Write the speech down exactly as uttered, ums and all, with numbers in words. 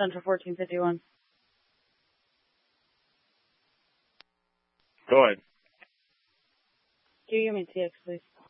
Central fourteen fifty-one. Go ahead. Can you give me T X, please?